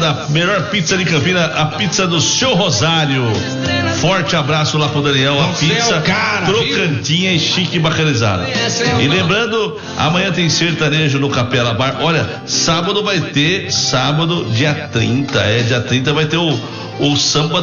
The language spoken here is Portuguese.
a melhor pizza de Campinas, a pizza do Seu Rosário. Forte abraço lá pro Daniel, a pizza crocantinha e chique e bacanizada. E lembrando, amanhã tem sertanejo no Capela Bar. Olha, sábado vai ter, dia 30 vai ter o samba